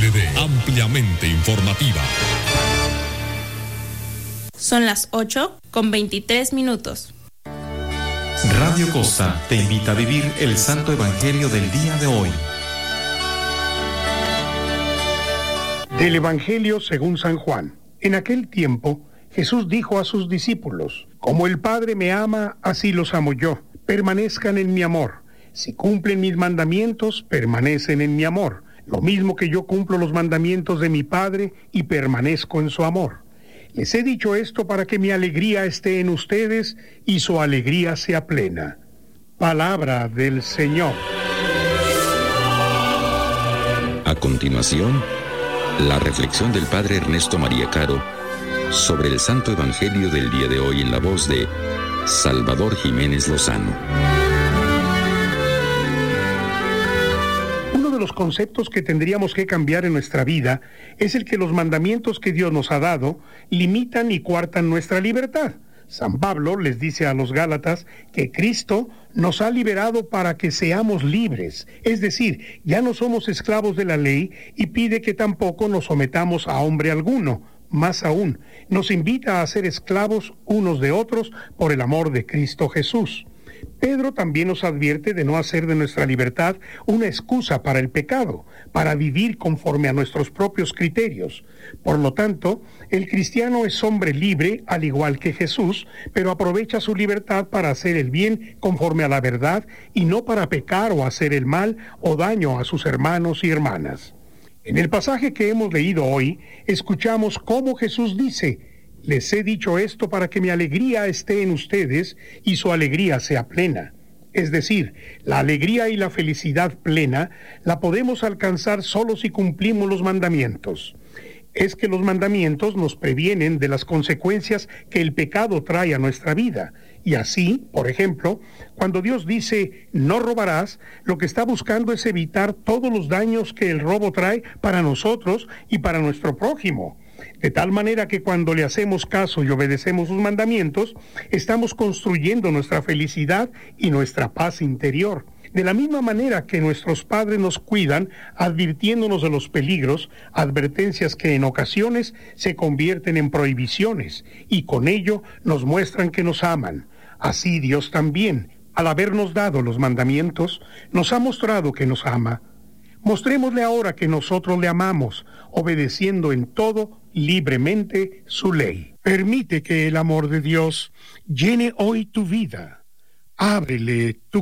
CND, ampliamente informativa. Son las 8:23. Radio Costa te invita a vivir el Santo Evangelio del día de hoy. Del Evangelio según San Juan. En aquel tiempo, Jesús dijo a sus discípulos: Como el Padre me ama, así los amo yo. Permanezcan en mi amor. Si cumplen mis mandamientos, permanecen en mi amor. Lo mismo que yo cumplo los mandamientos de mi Padre y permanezco en su amor. Les he dicho esto para que mi alegría esté en ustedes y su alegría sea plena. Palabra del Señor. A continuación, la reflexión del Padre Ernesto María Caro sobre el Santo Evangelio del día de hoy en la voz de Salvador Jiménez Lozano. Uno de los conceptos que tendríamos que cambiar en nuestra vida es el que los mandamientos que Dios nos ha dado limitan y coartan nuestra libertad. San Pablo les dice a los Gálatas que Cristo nos ha liberado para que seamos libres, es decir, ya no somos esclavos de la ley, y pide que tampoco nos sometamos a hombre alguno. Más aún, nos invita a ser esclavos unos de otros por el amor de Cristo Jesús. Pedro también nos advierte de no hacer de nuestra libertad una excusa para el pecado, para vivir conforme a nuestros propios criterios. Por lo tanto, el cristiano es hombre libre, al igual que Jesús, pero aprovecha su libertad para hacer el bien conforme a la verdad y no para pecar o hacer el mal o daño a sus hermanos y hermanas. En el pasaje que hemos leído hoy, escuchamos cómo Jesús dice: les he dicho esto para que mi alegría esté en ustedes y su alegría sea plena. Es decir, la alegría y la felicidad plena la podemos alcanzar solo si cumplimos los mandamientos. Es que los mandamientos nos previenen de las consecuencias que el pecado trae a nuestra vida. Y así, por ejemplo, cuando Dios dice no robarás, lo que está buscando es evitar todos los daños que el robo trae para nosotros y para nuestro prójimo. De tal manera que cuando le hacemos caso y obedecemos sus mandamientos, estamos construyendo nuestra felicidad y nuestra paz interior. De la misma manera que nuestros padres nos cuidan, advirtiéndonos de los peligros, advertencias que en ocasiones se convierten en prohibiciones, y con ello nos muestran que nos aman. Así Dios también, al habernos dado los mandamientos, nos ha mostrado que nos ama. Mostrémosle ahora que nosotros le amamos, obedeciendo en todo libremente su ley. Permite que el amor de Dios llene hoy tu vida. Ábrele tu